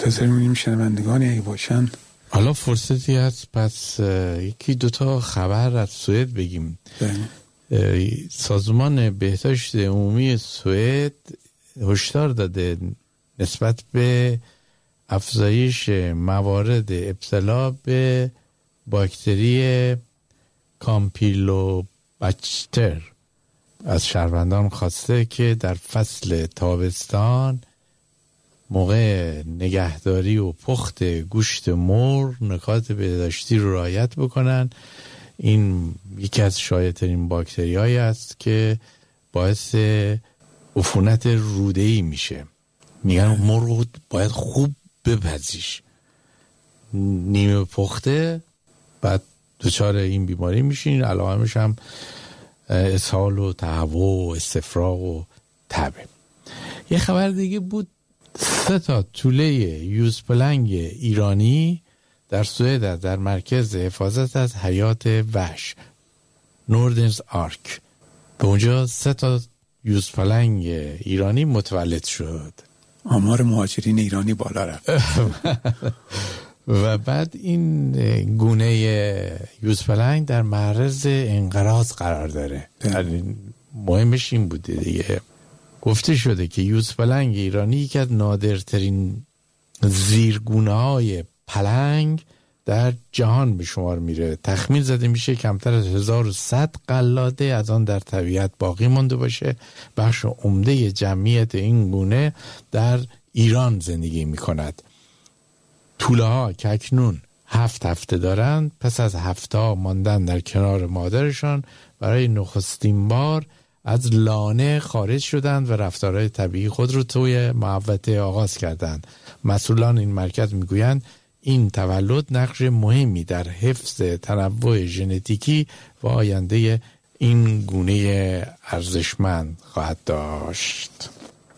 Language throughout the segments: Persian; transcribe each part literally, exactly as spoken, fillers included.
منتظر می‌بینیم شنوندگانی اگه باشن. حالا فرصتی هست پس یکی دوتا خبر از سوئد بگیم. ده. سازمان بهداشت عمومی سوئد هشدار داده نسبت به افزایش موارد ابتلا به باکتری کامپیلوباکتر از شهروندان خواسته که در فصل تابستان موقع نگهداری و پخت گوشت مرغ نکات بهداشتی رو رعایت بکنن. این یکی از شایع‌ترین باکتری هایی است که باعث عفونت روده‌ای میشه. میگن مرغ باید خوب بپزیش، نیمه پخته بعد دچار این بیماری میشین. علائمش هم اسهال و تهوع و استفراغ و تبه. یه خبر دیگه بود، سه تا توله یوزپلنگ ایرانی در سوئد در مرکز حفاظت از حیات وحش نوردنز آرک به اونجا سه تا یوزپلنگ ایرانی متولد شد. آمار مهاجرین ایرانی بالا رفت. و بعد این گونه یوزپلنگ در معرض انقراض قرار داره. مهمش این بوده دیگه، گفته شده که یوزپلنگ ایرانی یکی از نادرترین زیرگونه‌های پلنگ در جهان به شمار میره. تخمین زده میشه کمتر از هزار و صد قلاده از آن در طبیعت باقی مانده باشه. بخش عمده جمعیت این گونه در ایران زندگی میکند. توله ها که اکنون هفت هفته دارند، پس از هفته ها ماندن در کنار مادرشان برای نخستین بار از لانه خارج شدند و رفتارهای طبیعی خود رو توی محوطه آغاز کردند. مسئولان این مرکز میگویند این تولد نقش مهمی در حفظ تنوع ژنتیکی و آینده این گونه ارزشمند خواهد داشت.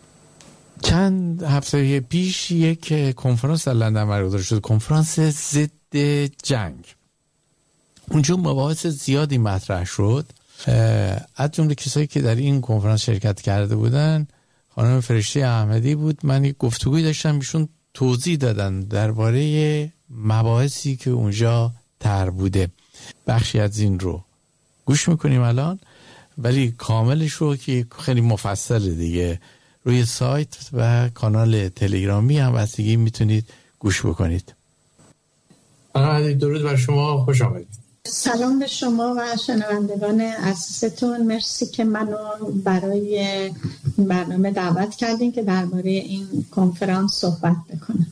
چند هفته پیش یک کنفرانس در لندن برگزار شد، کنفرانس ضد جنگ. اونجا مباحث زیادی مطرح شد. از جمله کسایی که در این کنفرانس شرکت کرده بودن خانم فرشته احمدی بود. من یک گفتگوی داشتم، ایشون توضیح دادن درباره مباحثی که اونجا طرح بوده. بخشی از این رو گوش میکنیم الان، ولی کاملش رو که خیلی مفصله دیگه روی سایت و کانال تلگرامی هم بستگی میتونید گوش بکنید. درود بر شما، خوش آمدید. سلام به شما و شنوندگان عزیزتون. مرسی که منو برای برنامه دعوت کردین که درباره این کنفرانس صحبت بکنم.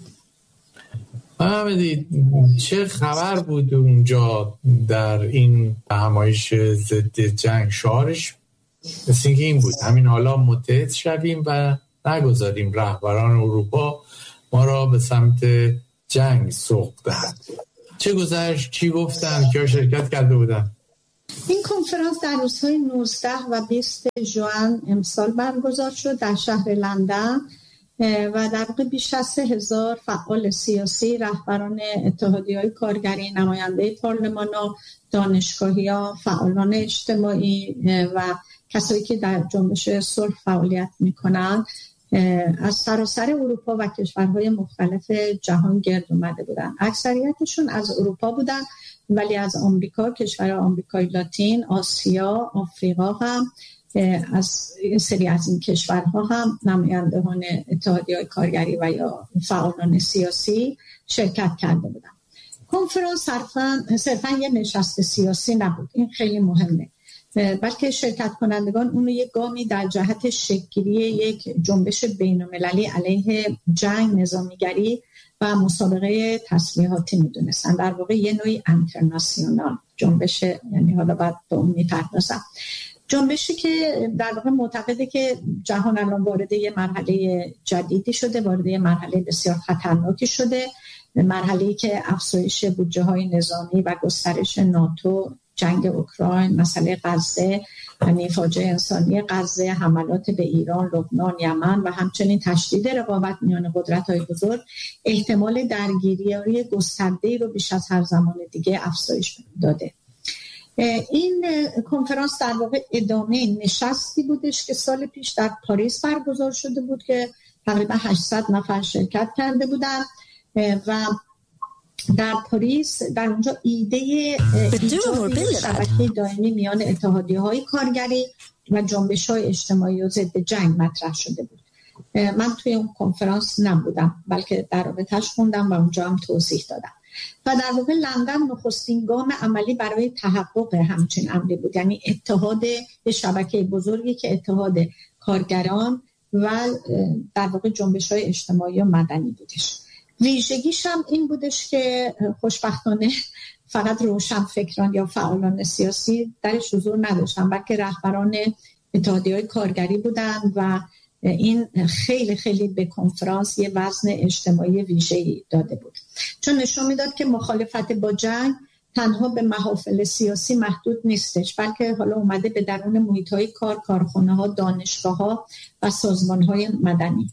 محمدی، چه خبر بود اونجا در این همایش ضد جنگ؟ شعارش مثل اینکه این بود همین حالا متحد شویم و نگذاریم رهبران اروپا ما را به سمت جنگ سوق دهند. چه گذشت؟ چی گفتن؟ کیا شرکت کرده بودن؟ این کنفرانس در روزهای نوزده و بیست ژوئن امسال برگزار شد در شهر لندن و در واقع بیش از سه هزار فعال سیاسی، رهبران اتحادیه‌های کارگری، نماینده پارلمان‌ها، دانشگاهی‌ها، فعالان اجتماعی و کسایی که در جنبش صلح فعالیت می‌کنند از سراسر اروپا و کشورهای مختلف جهان گرد اومده بودن. اکثریتشون از اروپا بودن، ولی از آمریکا، کشور آمریکای لاتین، آسیا، آفریقا هم از سری از این کشورها هم نمایندگان اتحادیه‌های کارگری و یا فعالان سیاسی شرکت کرده بودن. کنفرانس صرفاً صرفاً یه نشست سیاسی نبود، این خیلی مهمه، بلکه شرکت کنندگان اونو یک گامی در جهت شکل‌گیری یک جنبش بین‌المللی علیه جنگ، نظامیگری و مسابقه تسلیحاتی میدونستن. در واقع یه نوعی انترناسیونال جنبش، یعنی حالا بعد به اون میپردازم. جنبشی که در واقع معتقده که جهان الان وارد یه مرحله جدیدی شده، وارد یه مرحله بسیار خطرناکی شده، مرحله‌ای که افزایش بودجه‌های نظامی و گسترش ناتو، جنگ اوکراین، مسئله غزه، یعنی فاجعه انسانی غزه، حملات به ایران، لبنان، یمن و همچنین تشدید رقابت میان قدرت‌های بزرگ احتمال درگیری‌های گسترده‌ای رو بیش از هر زمان دیگه افزایش داده. این کنفرانس در واقع ادامه نشستی بودش که سال پیش در پاریس برگزار شده بود که تقریبا هشتصد نفر شرکت کرده بودن و در پاریس در اونجا ایده ایجاد شبکه دائمی میان اتحادیه‌های کارگری و جنبش‌های اجتماعی و ضد جنگ مطرح شده بود. من توی اون کنفرانس نبودم بلکه در رابطه‌اش خوندم و اونجا هم توضیح دادم. و در واقع لندن نخستین گام عملی برای تحقق همچین امری بود، یعنی اتحاد شبکه بزرگی که اتحاد کارگران و در واقع جنبش‌های اجتماعی و مدنی بودش. ویژگیش هم این بودش که خوشبختانه فقط روشنفکران یا فعالان سیاسی درش حضور نداشتن، بلکه رهبران اتحادیه‌های کارگری بودند و این خیلی خیلی به کنفرانس یه وزن اجتماعی ویژه‌ای داده بود، چون نشون میداد که مخالفت با جنگ تنها به محافل سیاسی محدود نیستش، بلکه حالا اومده به درون محیط‌های کار، کارخانه‌ها، دانشگاه‌ها و سازمان‌های مدنی.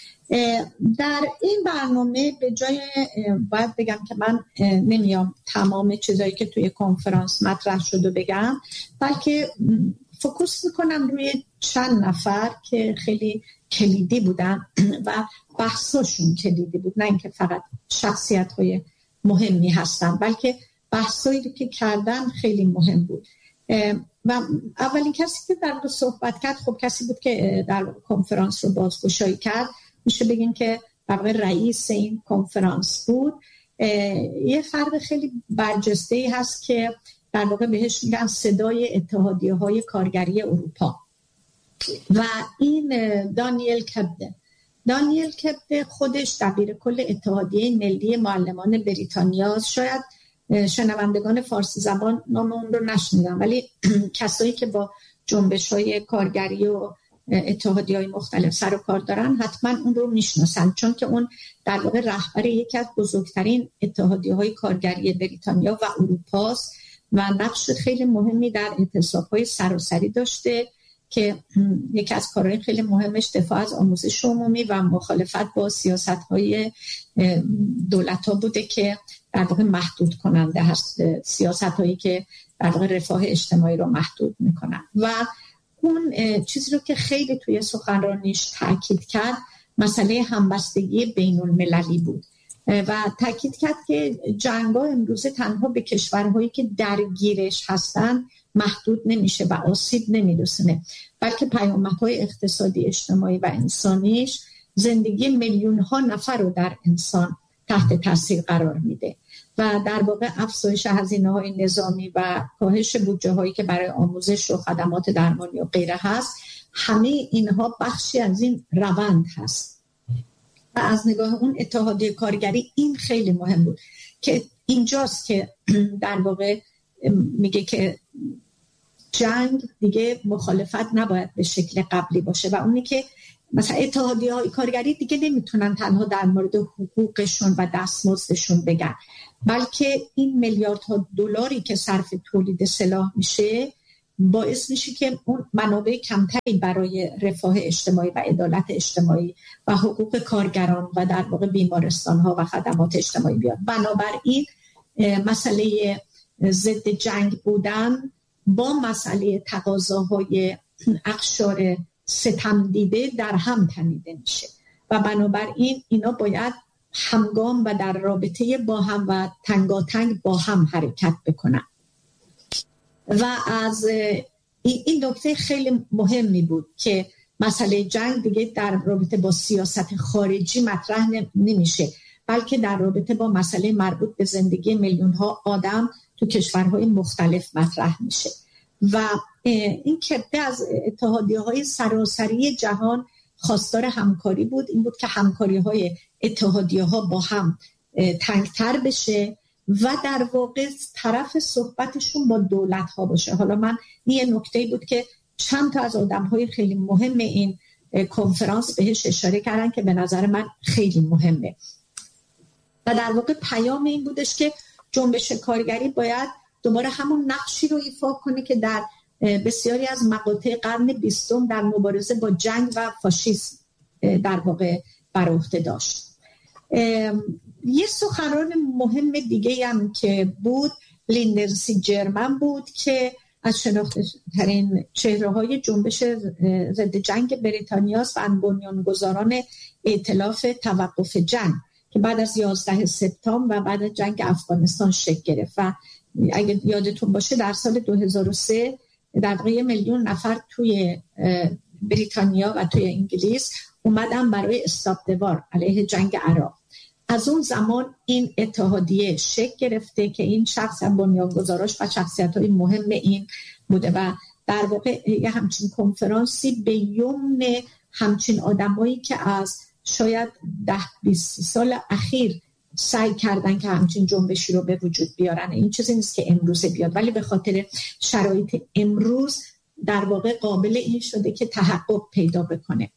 در این برنامه به جای باید بگم که من نمیام تمام چیزایی که توی کنفرانس مطرح شد و بگم، بلکه فوکوس میکنم روی چند نفر که خیلی کلیدی بودن و بحثاشون کلیدی بود، نه اینکه فقط شخصیت‌های مهمی هستن بلکه بحثایی که کردن خیلی مهم بود. و اولین کسی که در واقع صحبت کرد خب کسی بود که در کنفرانس رو بازگشایی کرد، میشه بگیم که در واقع رئیس این کنفرانس بود. یه فرد خیلی برجسته‌ای هست که در واقع بهش میگن صدای اتحادیه‌های کارگری اروپا و این دانیل کبده. دانیل کبده خودش دبیر کل اتحادیه ملی معلمان بریتانیا، شاید شنوندگان فارسی زبان نام اون رو نشنیدن ولی کسایی که با جنبش‌های کارگری و اتحادیه‌های مختلف سر و کار دارن حتما اون رو میشناسن، چون که اون در واقع رهبر یکی از بزرگترین اتحادیه‌های کارگری بریتانیا و اروپاست و نقش خیلی مهمی در اعتصاب‌های سراسری داشته که یکی از کارهای خیلی مهمش دفاع از آموزش عمومی و مخالفت با سیاست‌های دولت‌ها بوده که در واقع محدود کننده هست، سیاست‌هایی که در واقع رفاه اجتماعی رو محدود می‌کنن. و اون چیزی رو که خیلی توی سخنرانیش تاکید کرد مسئله همبستگی بین المللی بود و تاکید کرد که جنگ‌ها امروزه تنها به کشورهایی که درگیرش هستن محدود نمیشه و آسیب نمیرسونه، بلکه پیامدهای اقتصادی، اجتماعی و انسانیش زندگی میلیون ها نفر رو در انسان تحت تاثیر قرار میده و در واقع افزایش هزینه‌های نظامی و کاهش بودجه‌هایی که برای آموزش و خدمات درمانی و غیره هست، همه اینها بخشی از این روند هست. و از نگاه اون اتحادیه کارگری این خیلی مهم بود که اینجاست که در واقع میگه که جنگ دیگه مخالفت نباید به شکل قبلی باشه و اونی که مثلا اتحادیه‌های کارگری دیگه نمیتونن تنها در مورد حقوقشون و دستمزدشون بگن، بلکه این میلیاردها دلاری که صرف تولید سلاح میشه باعث میشه که اون منابع کمتری برای رفاه اجتماعی و عدالت اجتماعی و حقوق کارگران و در واقع بیمارستان‌ها و خدمات اجتماعی بیاد. بنابراین مسئله ضد جنگ بودن با مسئله تقاضاهای اقشار ستم دیده در هم تنیده میشه و بنابراین اینا باید همگام و در رابطه با هم و تنگاتنگ با هم حرکت بکنن. و از این نکته خیلی مهمی بود که مسئله جنگ دیگه در رابطه با سیاست خارجی مطرح نمیشه، بلکه در رابطه با مسئله مربوط به زندگی میلیون ها آدم تو کشورهای مختلف مطرح میشه. و این کبده از اتحادیه‌های سراسری جهان خواستار همکاری بود، این بود که همکاری‌های اتحادیه‌ها با هم تنگتر بشه و در واقع طرف صحبتشون با دولت‌ها باشه. حالا من این یه نکته بود که چند تا از آدم‌های خیلی مهم این کنفرانس بهش اشاره کردن که به نظر من خیلی مهمه و در واقع پیام این بودش که جنبش کارگری باید دوباره همون نقشی رو ایفا کنه که در بسیاری از مقاطع قرن بیستم در مبارزه با جنگ و فاشیسم در واقع بر عهده داشت. یه سخنران مهم دیگه هم که بود لیندزی جرمن بود که از شناخته‌ترین چهره‌های جنبش ضد جنگ بریتانیاست و بنیانگذاران ائتلاف توقف جنگ که بعد از یازده سپتامبر و بعد از جنگ افغانستان شکل گرفت و اگه یادتون باشه در سال دو هزار و سه در واقع میلیون نفر توی بریتانیا و توی انگلیس اومدن برای استاپ دوار علیه جنگ عراق. از اون زمان این اتحادیه شکل گرفته که این شخص بنیانگذاراش و شخصیت‌های مهم این بوده و در واقع یه همچین کنفرانسی به یمن همچین آدمایی که از شاید ده بیست سال اخیر سعی کردن که همچین جنبشی رو به وجود بیارن. این چیزی نیست که امروز بیاد، ولی به خاطر شرایط امروز در واقع قابل این شده که تحقق پیدا بکنه.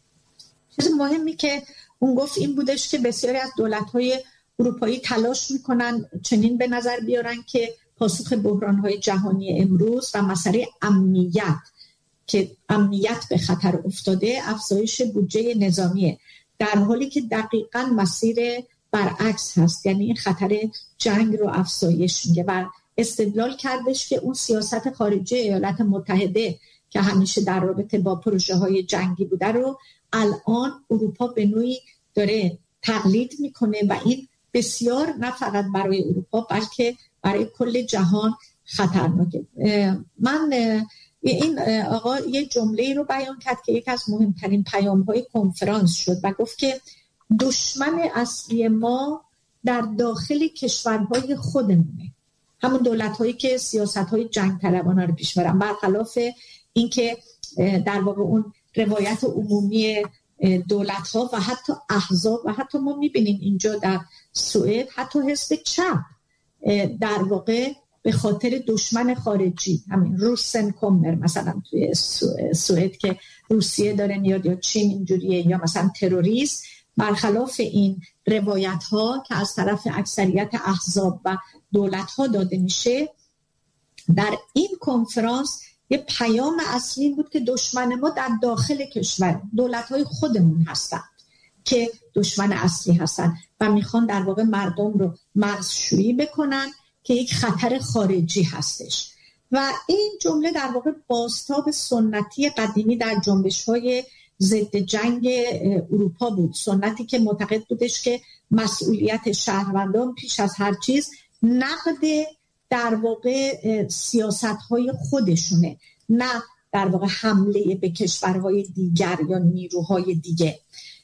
چیز مهمی که اون گفت این بودش که بسیاری از دولت‌های اروپایی تلاش میکنن چنین به نظر بیارن که پاسخ بحران‌های جهانی امروز و مسئله امنیت که امنیت به خطر افتاده افزایش بودجه نظامیه، در حالی که دقیقاً مسیر برعکس هست، یعنی این خطر جنگ رو افزایش میده و استدلال کردش که اون سیاست خارجی ایالات متحده که همیشه در رابطه با پروژه های جنگی بوده رو الان اروپا به نوعی داره تقلید میکنه و این بسیار نه فقط برای اروپا بلکه برای کل جهان خطرناکه. من این آقا یه جمله رو بیان کرد که یک از مهمترین پیام‌های کنفرانس شد و گفت که دشمن اصلی ما در داخل کشورهای خودمونه، همون دولت‌هایی که سیاست‌های جنگ طلبانه رو پیش برن، برخلاف اینکه در واقع اون روایت عمومی دولت‌ها و حتی احزاب و حتی ما می‌بینیم اینجا در سوئد حتی حزب چپ در واقع به خاطر دشمن خارجی، همین روسن کومر مثلا توی سوئد که روسیه داره میاد یا چین اینجوریه یا مثلا تروریست، برخلاف این روایت ها که از طرف اکثریت احزاب و دولت ها داده میشه، در این کنفرانس یه پیام اصلی بود که دشمن ما در داخل کشور دولت های خودمون هستن که دشمن اصلی هستن و میخوان در واقع مردم رو مرزشویی بکنن که یک خطر خارجی هستش. و این جمله در واقع بازتاب سنتی قدیمی در جنبش‌های ضد جنگ اروپا بود، سنتی که معتقد بودش که مسئولیت شهروندان پیش از هر چیز نقد در واقع سیاست‌های خودشونه، نه در واقع حمله به کشورهای دیگر یا نیروهای دیگه.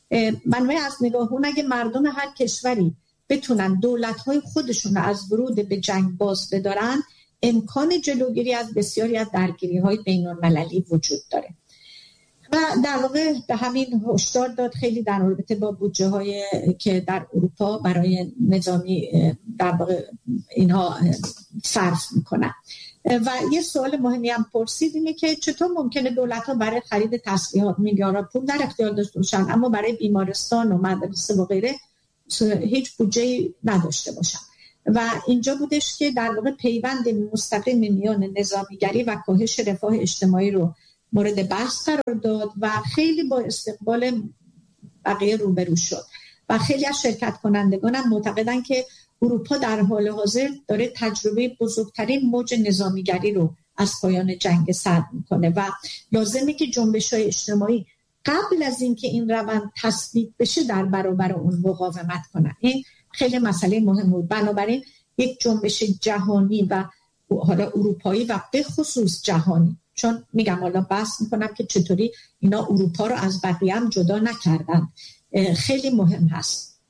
من از نگاه اون اگه مردم هر کشوری بتونن دولت‌های خودشون از ورود به جنگ باز بدارن، امکان جلوگیری از بسیاری از درگیری‌های بین‌المللی وجود داره. و در واقع به همین هشدار داد خیلی در رابطه با بودجه‌های که در اروپا برای نظامی در واقع اینها صرف میکنن. و یه سوال مهمی هم پرسید اینه که چطور ممکنه دولت‌ها برای خرید تسلیحات میلیاردها پول در اختیار داشته باشن اما برای بیمارستان و مدرسه و غیره هیچ بودجه‌ای نداشته باشن. و اینجا بودش که در واقع پیوند مستقیم میان نظامیگری و کاهش رفاه اجتماعی رو مورد بحث قرار داد و خیلی با استقبال بقیه روبرو شد و خیلی از شرکت کنندگان هم معتقدن که اروپا در حال حاضر داره تجربه بزرگترین موج نظامیگری رو از پایان جنگ سرد میکنه و لازمه که جنبش‌های اجتماعی قبل از اینکه این روند تثبیت بشه در برابر اون مقاومت کنن. این خیلی مسئله مهم بود. بنابراین یک جنبش جهانی و حالا اروپایی و به خصوص جهانی، چون میگم حالا بحث میکنم که چطوری اینا اروپا رو از بقیه هم جدا نکردن، خیلی مهم هست.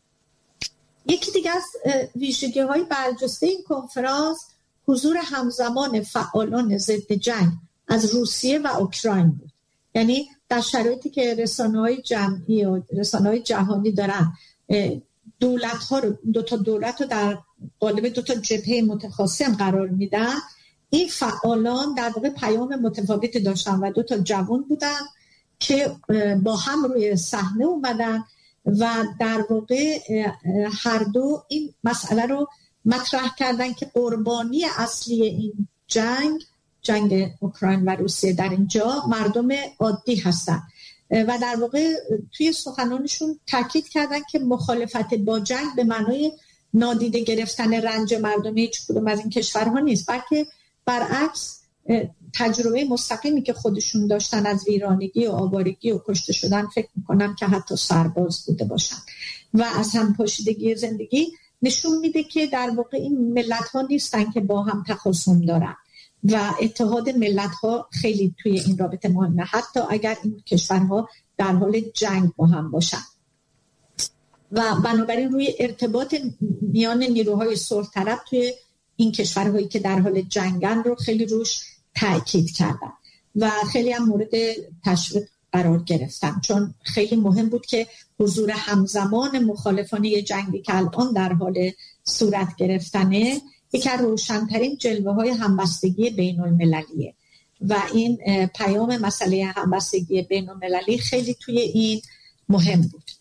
یکی دیگه از ویژگی های برجسته این کنفرانس حضور همزمان فعالان ضد جنگ از روسیه و اوکراین بود. یعنی در شرایطی که رسانه‌های جمعی و رسانه‌های جهانی دارن دولت ها رو دو تا دولت رو در قالب دو تا جبهه متخاصم قرار میدن، این فعالان در واقع پیام متفاوتی داشتن و دو تا جوان بودن که با هم روی صحنه اومدن و در واقع هر دو این مسئله رو مطرح کردن که قربانی اصلی این جنگ جنگ اوکراین و روسیه در اینجا مردم عادی هستن و در واقع توی سخنانشون تاکید کردن که مخالفت با جنگ به معنای نادیده گرفتن رنج مردم هیچ کدوم از این کشورها نیست، بلکه برعکس تجربه مستقیمی که خودشون داشتن از ویرانگی و آوارگی و کشته شدن فکر میکنم که حتی سرباز بوده باشن و از همپاشیدگی زندگی نشون میده که در واقع این ملت ها نیستن که با هم تخاصم دارن و اتحاد ملت ها خیلی توی این رابطه مهمه، حتی اگر این کشورها در حال جنگ با هم باشن. و بنابراین روی ارتباط میان نیروهای صلح طلب توی این کشورهایی که در حال جنگن رو خیلی روش تأکید کردن و خیلی هم مورد تشویق قرار گرفتن، چون خیلی مهم بود که حضور همزمان مخالفان جنگی که الان در حال صورت گرفتنه یکی از روشن‌ترین جلوه‌های همبستگی بین‌المللیه و این پیام مسئله همبستگی بین‌المللی خیلی توی این مهم بود.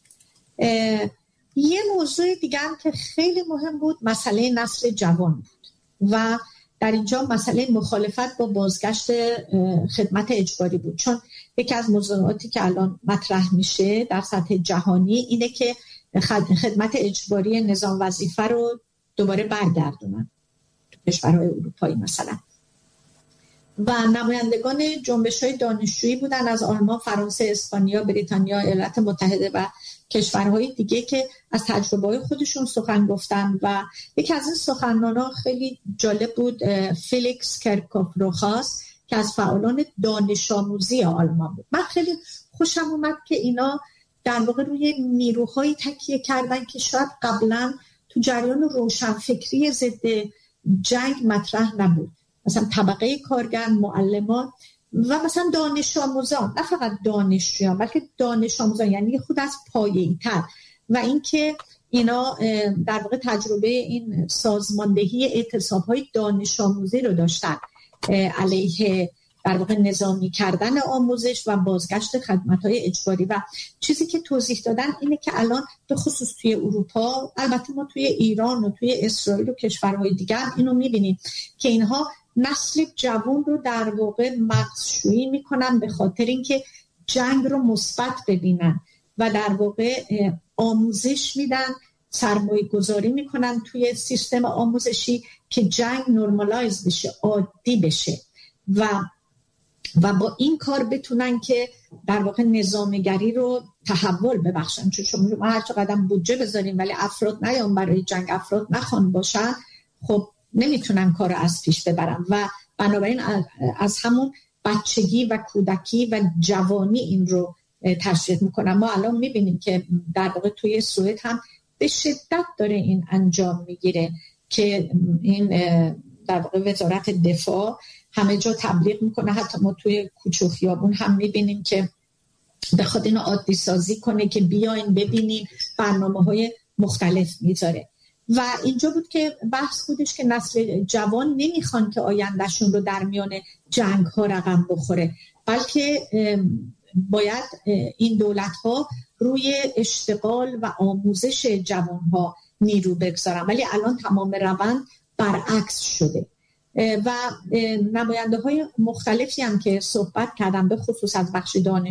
یه موضوع دیگه هم که خیلی مهم بود مسئله نسل جوان بود و در اینجا مسئله مخالفت با بازگشت خدمت اجباری بود، چون یکی از موضوعاتی که الان مطرح میشه در سطح جهانی اینه که خدمت اجباری نظام وظیفه رو دوباره برگردونن تو کشورهای اروپایی مثلا. و نمایندگان جنبش‌های دانشجویی بودن از آلمان، فرانسه، اسپانیا، بریتانیا، ایالات متحده و کشورهای دیگه که از تجربه‌های خودشون سخن گفتن و یکی از این سخنرانان خیلی جالب بود، فیلیکس کرکوف روخاس که از فعالان دانش آموزی آلمان بود. من خیلی خوشم اومد که اینا در واقع روی نیروهایی تکیه کردن که شاید قبلا تو جریان روشنفکری ضد جنگ مطرح نبود، مثلا طبقه کارگر، معلمان و مثلا دانش آموزان، نه فقط دانشجویان بلکه دانش آموزان، یعنی خود از پایه‌ای‌تر. و اینکه اینا در واقع تجربه این سازماندهی اعتصاب‌های دانش آموزی رو داشتن علیه در واقع نظامی کردن آموزش و بازگشت خدمات‌های اجباری. و چیزی که توضیح دادن اینه که الان به خصوص توی اروپا، البته ما توی ایران و توی اسرائیل و کشورهای دیگر اینو می‌بینیم که اینها نسل جوان رو در واقع مغزشویی میکنن به خاطر اینکه جنگ رو مثبت ببینن و در واقع آموزش میدن، سرمایه گذاری میکنن توی سیستم آموزشی که جنگ نورمالایز بشه، عادی بشه و و با این کار بتونن که در واقع نظامگری رو تحول ببخشن. چون شما هر چقدر بودجه بذاریم ولی افراد نیان برای جنگ، افراد نخوان باشن، خب نمیتونن کار از پیش ببرن و بنابراین از همون بچگی و کودکی و جوانی این رو تشویق میکنن. ما الان میبینیم که در واقع توی سوئد هم به شدت داره این انجام میگیره که این در واقع وزارت دفاع همه جا تبلیغ میکنه، حتی ما توی کوچه و خیابون هم میبینیم که بخواد اینو عادی سازی کنه که بیاین ببینین، برنامه‌های مختلف میذاره. و اینجا بود که بحث بودش که نسل جوان نمیخوان که آیندهشون رو در میان جنگ ها رقم بخوره، بلکه باید این دولت ها روی اشتغال و آموزش جوان ها نیرو بگذارن. ولی الان تمام روند برعکس شده و نماینده های مختلفی هم که صحبت کردن به خصوص از بخش دانش